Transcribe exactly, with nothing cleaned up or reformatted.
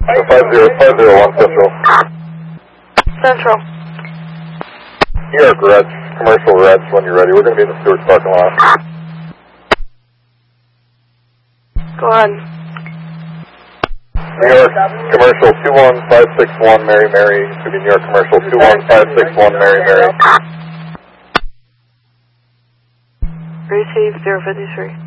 five zero five zero one Central. Central. New York Reds, commercial Reds when you're ready. We're going to be in the Stewart's parking lot. Go ahead. New York commercial two one five six one Mary Mary. It's going to be New York commercial two one five six one Mary Mary. Receive zero fifty-three.